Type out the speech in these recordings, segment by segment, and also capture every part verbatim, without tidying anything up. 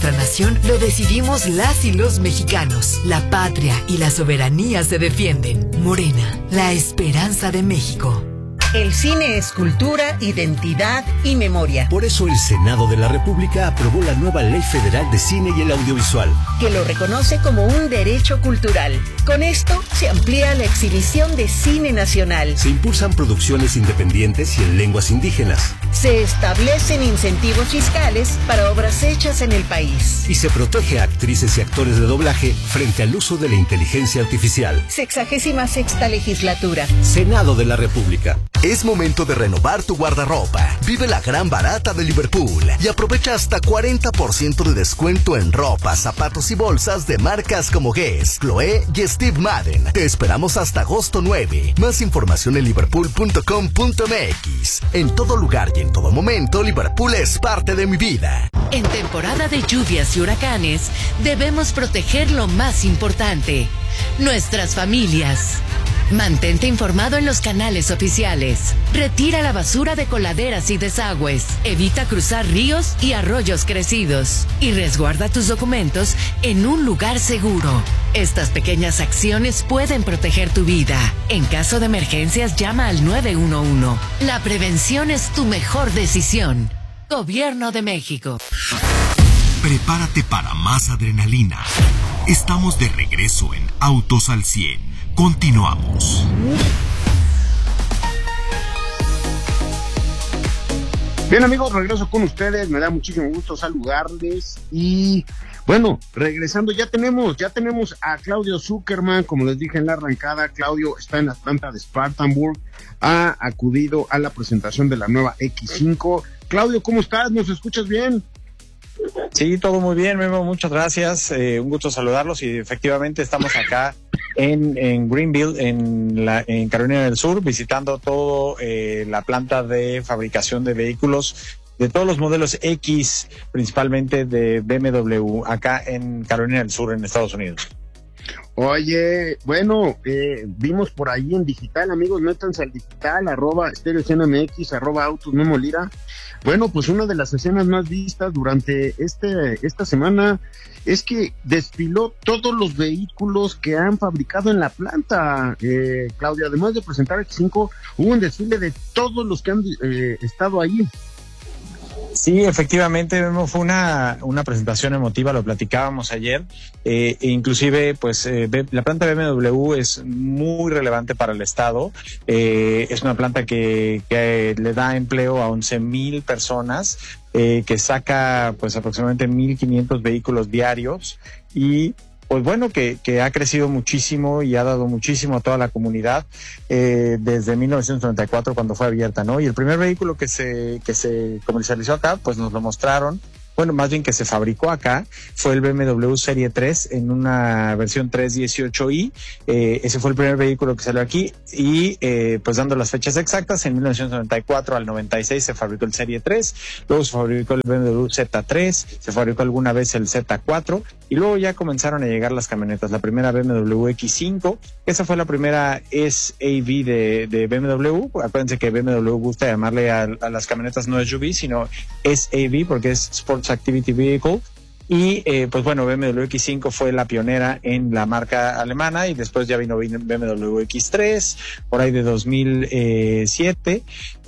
nuestra nación lo decidimos las y los mexicanos. La patria y la soberanía se defienden. Morena, la esperanza de México. El cine es cultura, identidad y memoria. Por eso el Senado de la República aprobó la nueva Ley Federal de Cine y el Audiovisual, que lo reconoce como un derecho cultural. Con esto se amplía la exhibición de cine nacional. Se impulsan producciones independientes y en lenguas indígenas. Se establecen incentivos fiscales para obras hechas en el país. Y se protege a actrices y actores de doblaje frente al uso de la inteligencia artificial. Sexagésima sexta legislatura. Senado de la República. Es momento de renovar tu guardarropa. Vive la gran barata de Liverpool y aprovecha hasta cuarenta por ciento de descuento en ropa, zapatos y bolsas de marcas como Guess, Chloé y Steve Madden. Te esperamos hasta agosto nueve. Más información en liverpool punto com punto m x. En todo lugar y en todo momento, Liverpool es parte de mi vida. En temporada de lluvias y huracanes, debemos proteger lo más importante: nuestras familias. Mantente informado en los canales oficiales. Retira la basura de coladeras y desagües. Evita cruzar ríos y arroyos crecidos. Y resguarda tus documentos en un lugar seguro. Estas pequeñas acciones pueden proteger tu vida. En caso de emergencias, llama al nueve uno uno. La prevención es tu mejor decisión. Gobierno de México. Prepárate para más adrenalina. Estamos de regreso en Autos al cien. Continuamos. Bien, amigos, regreso con ustedes. Me da muchísimo gusto saludarles. Y bueno, regresando, ya tenemos, ya tenemos a Claudio Zuckerman. Como les dije en la arrancada, Claudio está en la planta de Spartanburg. Ha acudido a la presentación de la nueva X cinco. Claudio, ¿cómo estás? ¿Nos escuchas bien? Sí, todo muy bien, Memo, muchas gracias. Eh, un gusto saludarlos y efectivamente estamos acá en, en Greenville, en, la, en Carolina del Sur, visitando todo eh, la planta de fabricación de vehículos de todos los modelos X, principalmente de B M W, acá en Carolina del Sur, en Estados Unidos. Oye, bueno, eh, vimos por ahí en digital, amigos, métanse al digital, arroba Stereo cien M X, arroba Autos Memo Lira. Bueno, pues una de las escenas más vistas durante este esta semana es que desfiló todos los vehículos que han fabricado en la planta, eh, Claudia. Además de presentar X cinco, hubo un desfile de todos los que han eh, estado ahí. Sí, efectivamente, fue una, una presentación emotiva, lo platicábamos ayer, eh, e inclusive pues eh, la planta B M W es muy relevante para el estado, eh, es una planta que, que le da empleo a once mil personas, eh, que saca pues aproximadamente mil quinientos vehículos diarios y pues bueno, que, que ha crecido muchísimo y ha dado muchísimo a toda la comunidad eh, desde mil novecientos noventa y cuatro cuando fue abierta, ¿no? Y el primer vehículo que se, que se comercializó acá, pues nos lo mostraron, bueno, más bien que se fabricó acá, fue el B M W Serie tres en una versión tres dieciocho i, eh, ese fue el primer vehículo que salió aquí y eh, pues dando las fechas exactas, en mil novecientos noventa y cuatro al noventa y seis se fabricó el Serie tres, luego se fabricó el B M W Z tres, se fabricó alguna vez el Z cuatro y luego ya comenzaron a llegar las camionetas, la primera B M W X cinco, esa fue la primera S A V de, de B M W, acuérdense que B M W gusta llamarle a, a las camionetas no S U V, sino S A V porque es Sports Activity Vehicle. Y eh, pues bueno, B M W X cinco fue la pionera en la marca alemana y después ya vino B M W X tres por ahí de dos mil siete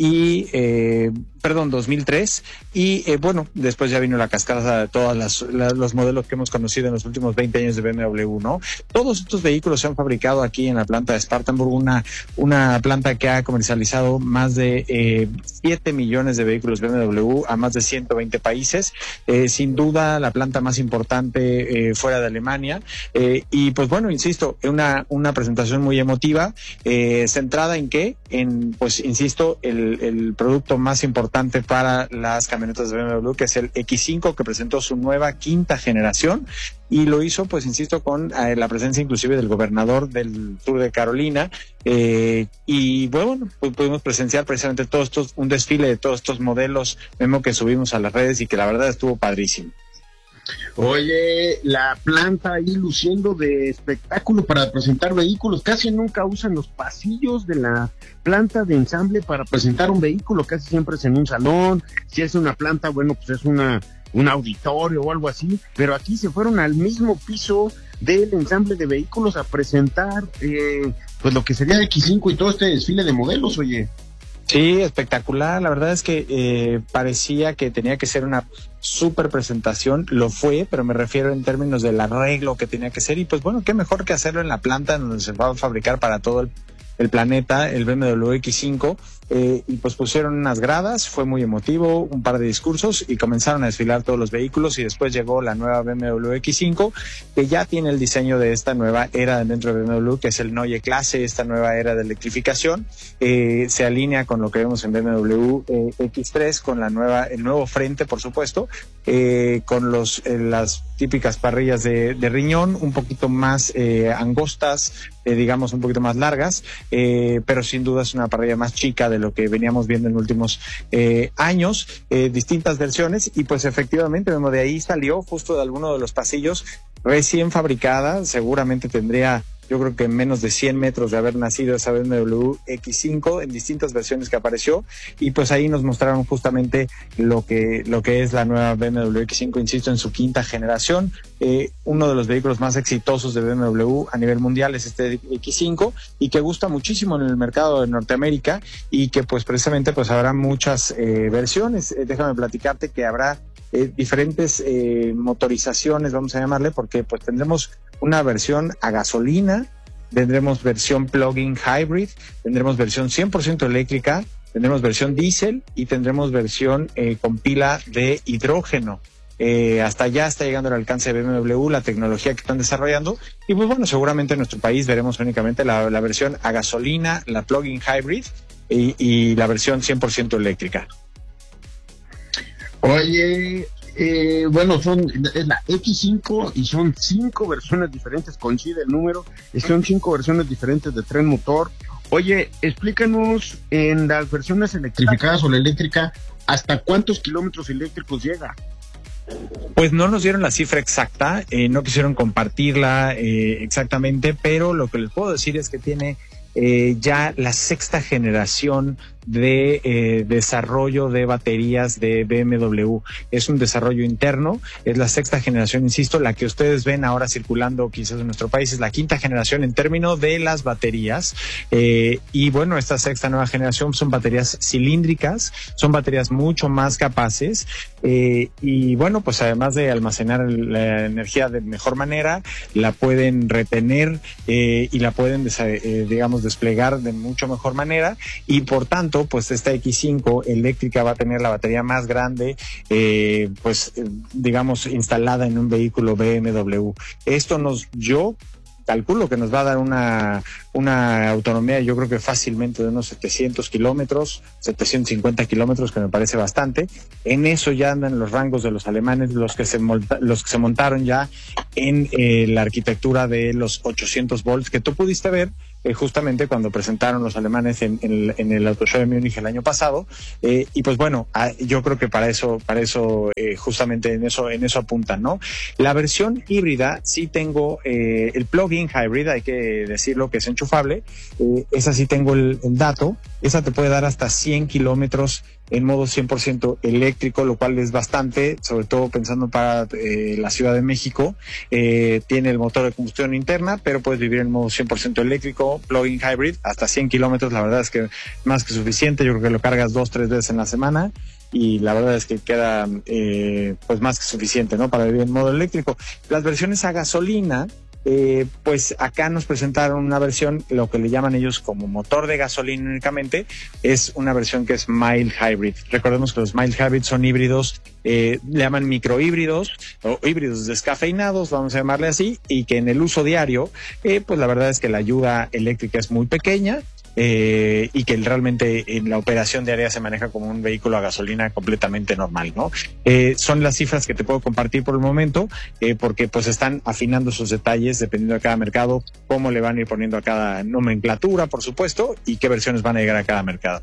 y eh, perdón, dos mil tres y eh, bueno, después ya vino la cascada de todos las, la, los modelos que hemos conocido en los últimos veinte años de B M W, ¿no? Todos estos vehículos se han fabricado aquí en la planta de Spartanburg, una, una planta que ha comercializado más de eh, siete millones de vehículos B M W a más de ciento veinte países, eh, sin duda la planta más importante eh, fuera de Alemania eh, y pues bueno, insisto, una, una presentación muy emotiva, eh, centrada en qué, en pues insisto, el, el producto más importante para las camionetas de B M W, que es el X cinco, que presentó su nueva quinta generación y lo hizo, pues insisto, con eh, la presencia inclusive del gobernador del sur de Carolina eh, y bueno, pues pudimos presenciar precisamente todos estos, un desfile de todos estos modelos Memo que subimos a las redes y que la verdad estuvo padrísimo. Oye, la planta ahí luciendo de espectáculo para presentar vehículos, casi nunca usan los pasillos de la planta de ensamble para presentar un vehículo, casi siempre es en un salón, si es una planta, bueno, pues es una un auditorio o algo así, pero aquí se fueron al mismo piso del ensamble de vehículos a presentar eh, pues lo que sería X cinco y todo este desfile de modelos, oye. Sí, espectacular. La verdad es que eh, parecía que tenía que ser una super presentación. Lo fue, pero me refiero en términos del arreglo que tenía que ser. Y pues bueno, qué mejor que hacerlo en la planta donde se va a fabricar para todo el, el planeta, el B M W X cinco. Eh, y pues pusieron unas gradas, fue muy emotivo, un par de discursos y comenzaron a desfilar todos los vehículos y después llegó la nueva B M W X cinco que ya tiene el diseño de esta nueva era dentro de B M W, que es el Neue Klasse, esta nueva era de electrificación. Eh, se alinea con lo que vemos en B M W eh, X tres, con la nueva, el nuevo frente, por supuesto, eh, con los eh, las típicas parrillas de, de riñón, un poquito más eh, angostas, eh, digamos un poquito más largas, eh, pero sin duda es una parrilla más chica de lo que veníamos viendo en últimos eh, años, eh, distintas versiones, y pues efectivamente vemos de ahí salió justo de alguno de los pasillos, recién fabricada, seguramente tendría, yo creo que en menos de cien metros de haber nacido esa B M W X cinco en distintas versiones que apareció, y pues ahí nos mostraron justamente lo que lo que es la nueva B M W X cinco, insisto, en su quinta generación. Eh, uno de los vehículos más exitosos de B M W a nivel mundial es este X cinco, y que gusta muchísimo en el mercado de Norteamérica, y que pues precisamente pues habrá muchas eh, versiones. Eh, déjame platicarte que habrá Eh, diferentes eh, motorizaciones, vamos a llamarle, porque pues tendremos una versión a gasolina, tendremos versión plug-in hybrid, tendremos versión cien por ciento eléctrica, tendremos versión diésel y tendremos versión eh, con pila de hidrógeno. Eh, hasta allá está llegando el alcance de B M W, la tecnología que están desarrollando, y pues bueno, seguramente en nuestro país veremos únicamente la, la versión a gasolina, la plug-in hybrid y, y la versión cien por ciento eléctrica. Oye, eh, bueno, son es la X cinco y son cinco versiones diferentes, coincide el número, y son cinco versiones diferentes de tren motor. Oye, explícanos en las versiones electrificadas o la eléctrica, ¿hasta cuántos kilómetros eléctricos llega? Pues no nos dieron la cifra exacta, eh, no quisieron compartirla eh, exactamente, pero lo que les puedo decir es que tiene eh, ya la sexta generación de eh, desarrollo de baterías de B M W. Es un desarrollo interno, es la sexta generación, insisto, la que ustedes ven ahora circulando quizás en nuestro país es la quinta generación en términos de las baterías, eh, y bueno, esta sexta nueva generación son baterías cilíndricas, son baterías mucho más capaces, eh, y bueno, pues además de almacenar la energía de mejor manera, la pueden retener eh, y la pueden, eh, digamos, desplegar de mucho mejor manera, y por tanto pues esta X cinco eléctrica va a tener la batería más grande, eh, pues eh, digamos instalada en un vehículo B M W. Esto nos, yo calculo que nos va a dar una, una autonomía, yo creo que fácilmente de unos setecientos kilómetros, setecientos cincuenta kilómetros, que me parece bastante. En eso ya andan los rangos de los alemanes, los que se, monta, los que se montaron ya en eh, la arquitectura de los ochocientos volts, que tú pudiste ver Eh, justamente cuando presentaron los alemanes en, en, en el Auto Show de Múnich el año pasado, eh, y pues bueno, a, yo creo que para eso, para eso eh, justamente en eso, en eso apuntan, ¿no? La versión híbrida sí tengo eh, el plug-in hybrid, hay que decirlo, que es enchufable, eh, esa sí tengo el, el dato, esa te puede dar hasta cien kilómetros en modo cien por ciento eléctrico, lo cual es bastante, sobre todo pensando para eh, la Ciudad de México. Eh, tiene el motor de combustión interna, pero puedes vivir en modo cien por ciento eléctrico, plug-in hybrid, hasta cien kilómetros, la verdad es que más que suficiente. Yo creo que lo cargas dos, tres veces en la semana y la verdad es que queda eh, pues más que suficiente, ¿no?, para vivir en modo eléctrico. Las versiones a gasolina, Eh, pues acá nos presentaron una versión, lo que le llaman ellos como motor de gasolina únicamente, es una versión que es mild hybrid. Recordemos que los mild hybrid son híbridos, eh, le llaman microhíbridos o híbridos descafeinados, vamos a llamarle así, y que en el uso diario, eh, pues la verdad es que la ayuda eléctrica es muy pequeña. Eh, y que realmente en la operación diaria se maneja como un vehículo a gasolina completamente normal, ¿no? Eh, son las cifras que te puedo compartir por el momento, eh, porque pues están afinando sus detalles dependiendo de cada mercado, cómo le van a ir poniendo a cada nomenclatura, por supuesto, y qué versiones van a llegar a cada mercado.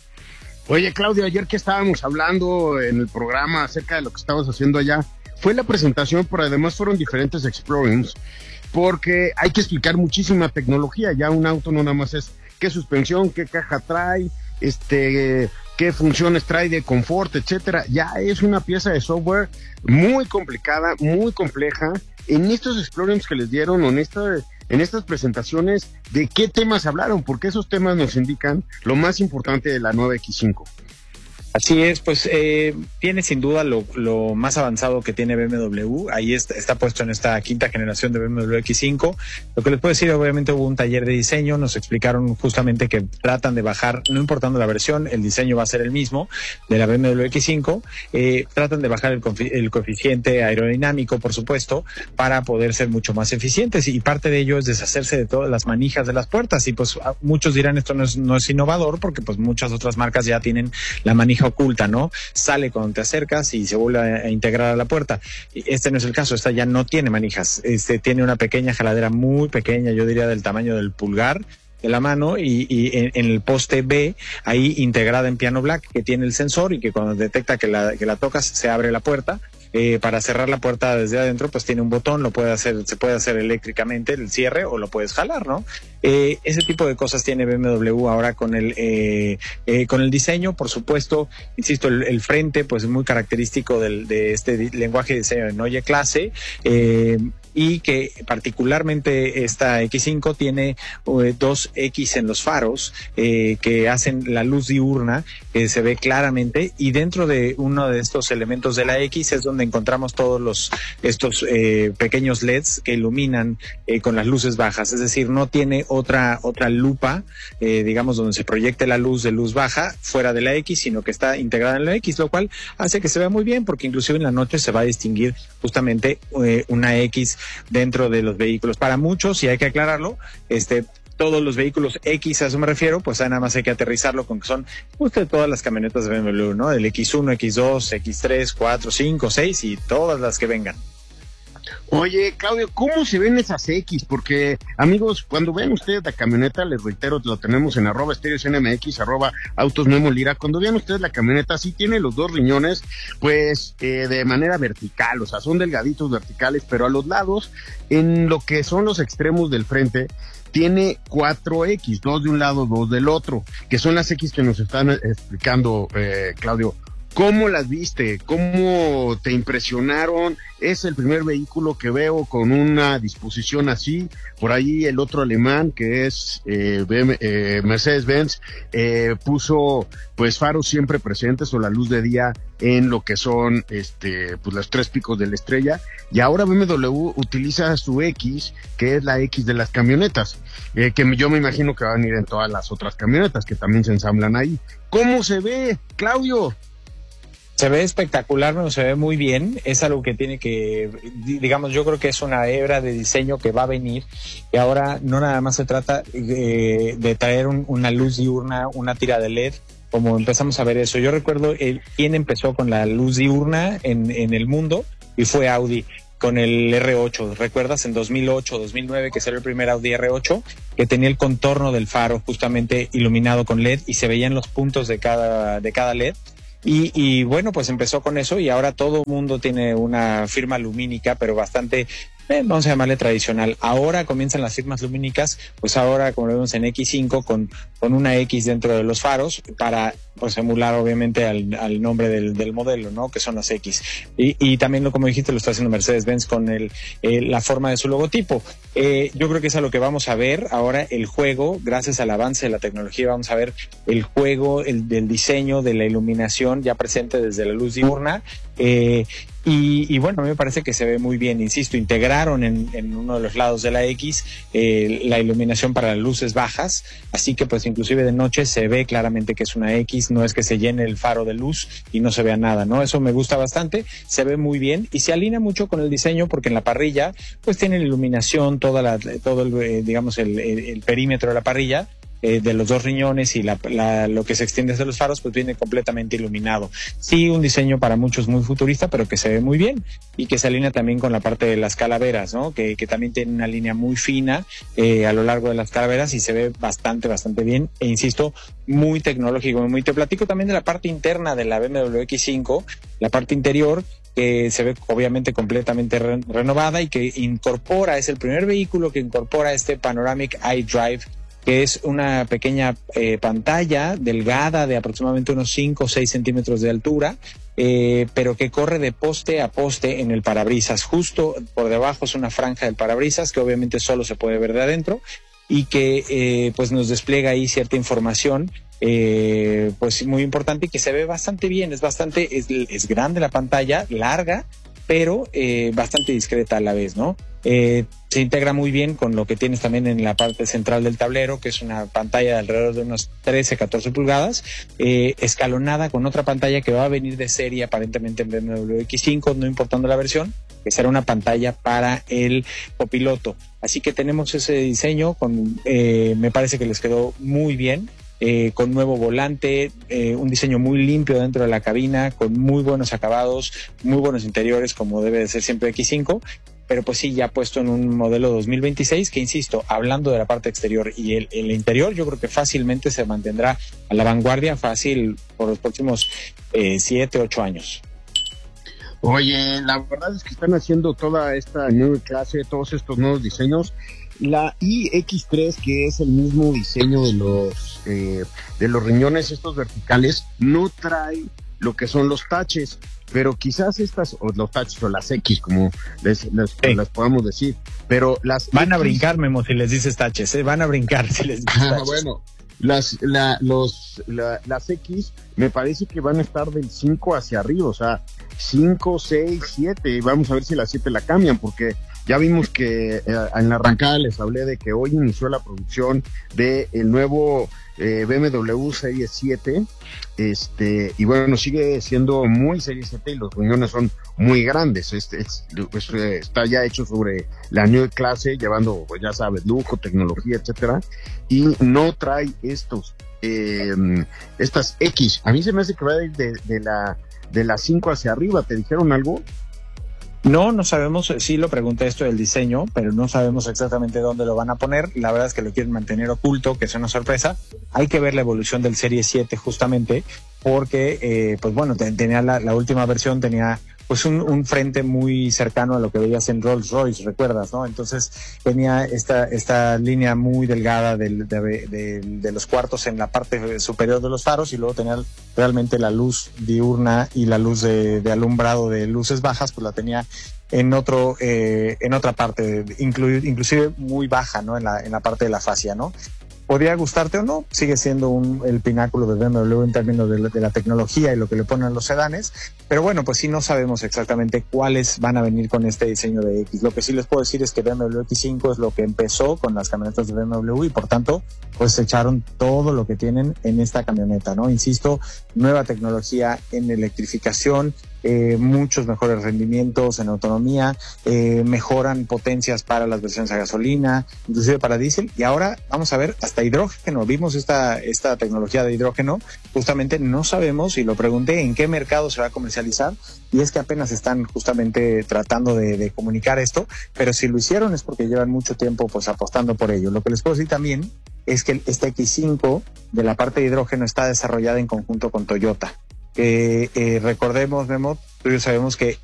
Oye, Claudio, ayer que estábamos hablando en el programa acerca de lo que estabas haciendo allá, fue la presentación, pero además fueron diferentes explorings, porque hay que explicar muchísima tecnología. Ya un auto no nada más es qué suspensión, qué caja trae, este, qué funciones trae de confort, etcétera. Ya es una pieza de software muy complicada, muy compleja. En estos explorers que les dieron, en esta, en estas presentaciones, ¿de qué temas hablaron? Porque esos temas nos indican lo más importante de la nueva X cinco. Así es, pues eh, tiene sin duda lo, lo más avanzado que tiene B M W. Ahí está, está puesto en esta quinta generación de B M W X cinco. Lo que les puedo decir, obviamente hubo un taller de diseño, nos explicaron justamente que tratan de bajar, no importando la versión, el diseño va a ser el mismo de la B M W X cinco. Eh, tratan de bajar el, el coeficiente aerodinámico, por supuesto, para poder ser mucho más eficientes. Y parte de ello es deshacerse de todas las manijas de las puertas. Y pues muchos dirán esto no es, no es innovador, porque pues muchas otras marcas ya tienen la manija oculta, ¿no? Sale cuando te acercas y se vuelve a, a integrar a la puerta. Este no es el caso, esta ya no tiene manijas, este tiene una pequeña jaladera muy pequeña, yo diría del tamaño del pulgar de la mano, y, y en, en el poste B, ahí integrada en piano black, que tiene el sensor y que cuando detecta que la, que la tocas se abre la puerta. Eh, para cerrar la puerta desde adentro, pues tiene un botón, lo puede hacer, se puede hacer eléctricamente el cierre o lo puedes jalar, ¿no? Eh, ese tipo de cosas tiene B M W ahora con el eh, eh, con el diseño, por supuesto. Insisto, el, el frente, pues es muy característico del, de este di- lenguaje de diseño de Neue Klasse. Eh, y que particularmente esta X cinco tiene eh, dos X en los faros eh, que hacen la luz diurna, que se ve claramente, y dentro de uno de estos elementos de la X es donde encontramos todos los estos eh, pequeños L E Ds que iluminan eh, con las luces bajas, es decir, no tiene otra otra lupa, eh, digamos, donde se proyecte la luz de luz baja fuera de la X, sino que está integrada en la X, lo cual hace que se vea muy bien, porque inclusive en la noche se va a distinguir justamente eh, una X dentro de los vehículos. Para muchos, y hay que aclararlo, este todos los vehículos X, a eso me refiero, pues nada más hay que aterrizarlo con que son justo todas las camionetas de B M W, ¿no? El X uno, X dos, X tres, cuatro, cinco, seis y todas las que vengan. Oye, Claudio, ¿cómo se ven esas X? Porque, amigos, cuando vean ustedes la camioneta, les reitero, lo tenemos en arroba estéreo C N M X, arroba autos Memo Lira. Cuando vean ustedes la camioneta, sí tiene los dos riñones, pues, eh, de manera vertical, o sea, son delgaditos verticales, pero a los lados, en lo que son los extremos del frente, tiene cuatro X, dos de un lado, dos del otro, que son las X que nos están explicando, eh, Claudio. ¿Cómo las viste? ¿Cómo te impresionaron? Es el primer vehículo que veo con una disposición así. Por ahí el otro alemán, que es eh, B M, eh, Mercedes-Benz, eh, puso pues faros siempre presentes o la luz de día en lo que son este pues los tres picos de la estrella. Y ahora B M W utiliza su X, que es la X de las camionetas, eh, que yo me imagino que van a ir en todas las otras camionetas que también se ensamblan ahí. ¿Cómo se ve, Claudio? Se ve espectacular, no se ve muy bien, es algo que tiene que, digamos, yo creo que es una hebra de diseño que va a venir, y ahora no nada más se trata de, de traer un, una luz diurna, una tira de L E D, como empezamos a ver eso. Yo recuerdo el, quién empezó con la luz diurna en, en el mundo, y fue Audi con el R ocho, ¿recuerdas? En dos mil ocho, dos mil nueve, que salió el primer Audi R ocho, que tenía el contorno del faro justamente iluminado con L E D, y se veían los puntos de cada, de cada L E D. Y, y bueno, pues empezó con eso, y ahora todo el mundo tiene una firma lumínica, pero bastante, eh, vamos a llamarle tradicional. Ahora comienzan las firmas lumínicas, pues ahora, como lo vemos en X cinco, con, con una X dentro de los faros, para pues emular obviamente al, al nombre del, del modelo, ¿no? Que son las X. Y, y también, lo como dijiste, lo está haciendo Mercedes-Benz con el, eh, la forma de su logotipo. Eh, yo creo que es a lo que vamos a ver ahora, el juego, gracias al avance de la tecnología, vamos a ver el juego, el del diseño, de la iluminación ya presente desde la luz diurna. Eh, y, y bueno, a mí me parece que se ve muy bien, insisto, integraron en, en uno de los lados de la X eh, la iluminación para las luces bajas, así que pues inclusive de noche se ve claramente que es una X, no es que se llene el faro de luz y no se vea nada, ¿no? Eso me gusta bastante, se ve muy bien y se alinea mucho con el diseño, porque en la parrilla pues tiene la iluminación, toda la, todo el, eh, digamos el, el, el perímetro de la parrilla, Eh, de los dos riñones y la, la, lo que se extiende hacia los faros, pues viene completamente iluminado. Sí, un diseño para muchos muy futurista, pero que se ve muy bien y que se alinea también con la parte de las calaveras, ¿no? Que, que también tiene una línea muy fina eh, a lo largo de las calaveras y se ve bastante, bastante bien. E insisto, muy tecnológico. Muy, te platico también de la parte interna de la B M W X cinco, la parte interior, que se ve obviamente completamente re- renovada y que incorpora, es el primer vehículo que incorpora este Panoramic iDrive que es una pequeña eh, pantalla delgada de aproximadamente unos cinco o seis centímetros de altura, eh, pero que corre de poste a poste en el parabrisas. Justo por debajo es una franja del parabrisas que obviamente solo se puede ver de adentro y que eh, pues nos despliega ahí cierta información eh, pues muy importante y que se ve bastante bien. Es bastante, es, es grande la pantalla, larga, pero eh, bastante discreta a la vez, ¿no? Eh, se integra muy bien con lo que tienes también en la parte central del tablero, que es una pantalla de alrededor de unos trece, catorce pulgadas, eh, escalonada con otra pantalla que va a venir de serie aparentemente en B M W X cinco, no importando la versión, que será una pantalla para el copiloto. Así que tenemos ese diseño, con, eh, me parece que les quedó muy bien. Eh, con nuevo volante, eh, un diseño muy limpio dentro de la cabina, con muy buenos acabados, muy buenos interiores, como debe de ser siempre X cinco, pero pues sí, ya puesto en un modelo dos mil veintiséis, que insisto, hablando de la parte exterior y el, el interior, yo creo que fácilmente se mantendrá a la vanguardia fácil por los próximos eh, siete, ocho años. Oye, la verdad es que están haciendo toda esta nueva clase, todos estos nuevos diseños. La i equis tres, que es el mismo diseño de los eh, de los riñones estos verticales, no trae lo que son los taches, pero quizás estas, o los taches o las X, como les, les, sí. las podamos decir, pero las van X, a brincar, Memo, si les dices taches, ¿eh? Van a brincar si les dices taches. Ah, bueno, las la, los la, las X me parece que van a estar del cinco hacia arriba, o sea, cinco, seis, siete, vamos a ver si la siete la cambian, porque ya vimos que eh, en la arrancada les hablé de que hoy inició la producción de el nuevo eh, B M W Serie siete, este, y bueno, sigue siendo muy Serie siete y los riñones son muy grandes. Este, es, es, está ya hecho sobre la New clase, llevando, pues ya sabes, lujo, tecnología, etcétera, y no trae estos, eh, estas X. A mí se me hace que va de, de, de la de las cinco hacia arriba. ¿Te dijeron algo? No, no sabemos, sí lo pregunté esto del diseño, pero no sabemos exactamente dónde lo van a poner. La verdad es que lo quieren mantener oculto, que es una sorpresa. Hay que ver la evolución del Serie siete justamente, porque, eh, pues bueno, tenía la, la última versión, tenía pues un, un frente muy cercano a lo que veías en Rolls Royce, recuerdas, ¿no? Entonces tenía esta esta línea muy delgada del, de, de, de los cuartos en la parte superior de los faros, y luego tenía realmente la luz diurna y la luz de, de alumbrado de luces bajas, pues la tenía en otro eh, en otra parte, inclu, inclusive muy baja, ¿no? En la en la parte de la fascia, ¿no? Podría gustarte o no, sigue siendo un, el pináculo de B M W en términos de la, de la tecnología y lo que le ponen a los sedanes, pero bueno, pues sí, no sabemos exactamente cuáles van a venir con este diseño de X. Lo que sí les puedo decir es que B M W X cinco es lo que empezó con las camionetas de B M W y por tanto, pues echaron todo lo que tienen en esta camioneta, ¿no? Insisto, nueva tecnología en electrificación, Eh, muchos mejores rendimientos en autonomía, eh, mejoran potencias para las versiones a gasolina, inclusive para diésel, y ahora vamos a ver hasta hidrógeno. Vimos esta, esta tecnología de hidrógeno, justamente no sabemos, y lo pregunté, en qué mercado se va a comercializar, y es que apenas están justamente tratando de, de comunicar esto, pero si lo hicieron es porque llevan mucho tiempo pues apostando por ello. Lo que les puedo decir también es que este X cinco de la parte de hidrógeno está desarrollada en conjunto con Toyota. Eh, eh, recordemos, Memo, tú y yo sabemos que